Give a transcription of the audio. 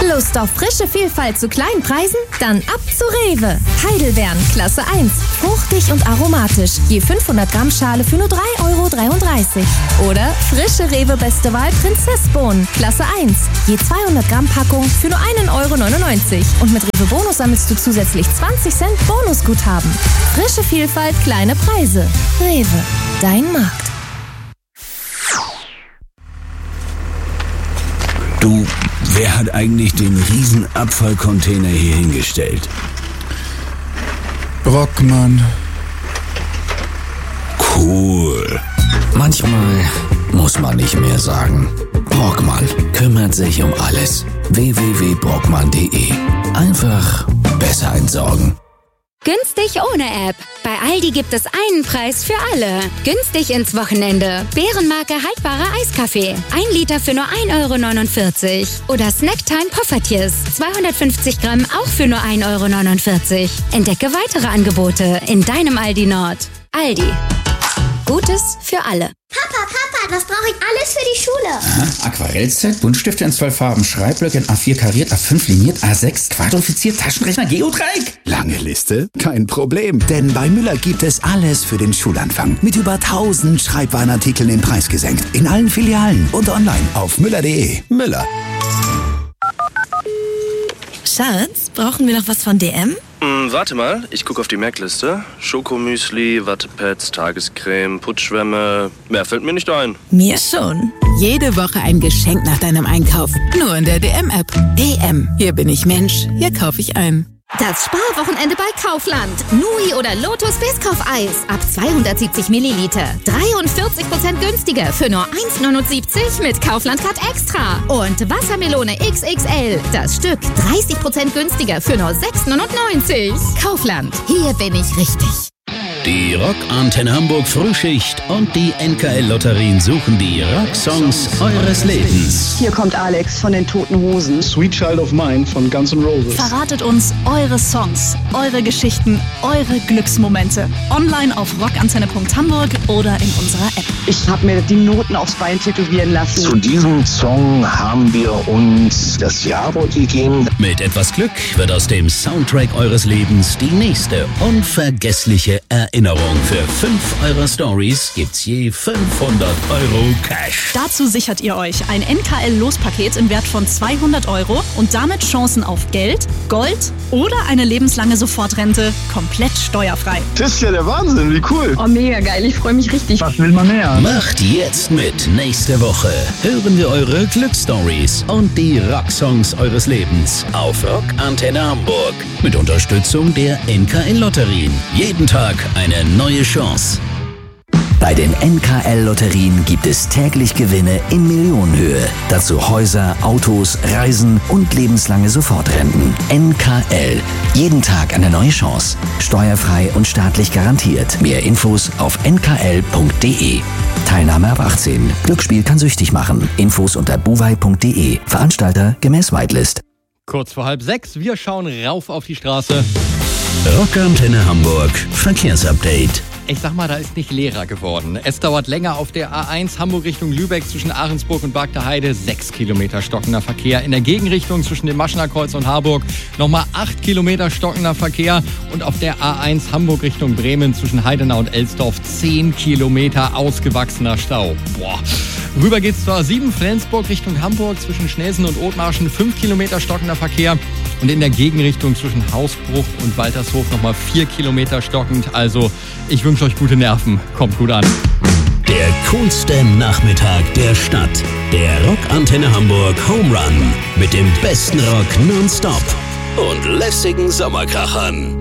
Lust auf frische Vielfalt zu kleinen Preisen? Dann ab zu Rewe. Heidelbeeren, Klasse 1. Fruchtig und aromatisch. Je 500 Gramm Schale für nur 3,33 €. Oder frische Rewe Beste Wahl Prinzessbohnen, Klasse 1. Je 200 Gramm Packung für nur 1,99 €. Und mit Rewe Bonus sammelst du zusätzlich 20 Cent Bonusguthaben. Frische Vielfalt, kleine Preise. Rewe, dein Markt. Du, wer hat eigentlich den riesen Abfallcontainer hier hingestellt? Brockmann. Cool. Manchmal muss man nicht mehr sagen. Brockmann kümmert sich um alles. www.brockmann.de. Einfach besser entsorgen. Günstig ohne App. Bei Aldi gibt es einen Preis für alle. Günstig ins Wochenende. Bärenmarke haltbarer Eiskaffee. 1 Liter für nur 1,49 €. Oder Snacktime Poffertjes. 250 Gramm auch für nur 1,49 €. Entdecke weitere Angebote in deinem Aldi Nord. Aldi. Gutes für alle. Papa, was brauche ich alles für die Schule? Aha, Aquarellset, Buntstifte in 12 Farben, Schreibblöcke in A4 kariert, A5 liniert, A6 quadrifiziert, Taschenrechner, Geodreieck. Lange Liste? Kein Problem, denn bei Müller gibt es alles für den Schulanfang. Mit über 1000 Schreibwarenartikeln den Preis gesenkt. In allen Filialen und online auf müller.de. Müller. Schatz, brauchen wir noch was von DM? Warte mal, ich gucke auf die Merkliste. Schokomüsli, Wattepads, Tagescreme, Putzschwämme. Mehr fällt mir nicht ein. Mir schon. Jede Woche ein Geschenk nach deinem Einkauf. Nur in der DM-App. DM. Hier bin ich Mensch. Hier kaufe ich ein. Das Sparwochenende bei Kaufland. Nui oder Lotus Biscoff-Eis. Ab 270 Milliliter. 43% günstiger für nur 1,79 € mit Kaufland Card Extra. Und Wassermelone XXL. Das Stück 30% günstiger für nur 6,99 €. Kaufland. Hier bin ich richtig. Die Rock-Antenne Hamburg Frühschicht und die NKL-Lotterien suchen die Rock-Songs eures Lebens. Hier kommt Alex von den Toten Hosen. Sweet Child of Mine von Guns N' Roses. Verratet uns eure Songs, eure Geschichten, eure Glücksmomente. Online auf rockantenne.hamburg oder in unserer App. Ich habe mir die Noten aufs Bein tätowieren lassen. Zu diesem Song haben wir uns das Jawort gegeben. Mit etwas Glück wird aus dem Soundtrack eures Lebens die nächste unvergessliche Erinnerung. Für 5 eurer Stories gibt's je 500 € Cash. Dazu sichert ihr euch ein NKL-Lospaket im Wert von 200 € und damit Chancen auf Geld, Gold oder eine lebenslange Sofortrente komplett steuerfrei. Das ist ja der Wahnsinn, wie cool. Oh, mega geil, ich freue mich richtig. Was will man mehr? Macht jetzt mit. Nächste Woche hören wir eure Glücksstories und die Rocksongs eures Lebens auf Rockantenne Hamburg. Mit Unterstützung der NKL-Lotterien. Jeden Tag eine neue Chance. Bei den NKL-Lotterien gibt es täglich Gewinne in Millionenhöhe. Dazu Häuser, Autos, Reisen und lebenslange Sofortrenten. NKL. Jeden Tag eine neue Chance. Steuerfrei und staatlich garantiert. Mehr Infos auf nkl.de. Teilnahme ab 18. Glücksspiel kann süchtig machen. Infos unter buwei.de. Veranstalter gemäß Whitelist. Kurz vor 5:30, wir schauen rauf auf die Straße. Rockantenne Hamburg, Verkehrsupdate. Ich sag mal, da ist nicht leerer geworden. Es dauert länger auf der A1 Hamburg Richtung Lübeck zwischen Ahrensburg und Bagdaheide. 6 Kilometer stockender Verkehr. In der Gegenrichtung zwischen dem Maschener Kreuz und Harburg nochmal 8 Kilometer stockender Verkehr. Und auf der A1 Hamburg Richtung Bremen zwischen Heidenau und Elsdorf 10 Kilometer ausgewachsener Stau. Boah. Rüber geht's zur A7 Flensburg Richtung Hamburg zwischen Schnelsen und Othmarschen 5 Kilometer stockender Verkehr. Und in der Gegenrichtung zwischen Hausbruch und Waltershof nochmal 4 Kilometer stockend. Also ich wünsche euch gute Nerven. Kommt gut an. Der coolste Nachmittag der Stadt. Der Rockantenne Hamburg Home Run. Mit dem besten Rock nonstop und lässigen Sommerkrachern.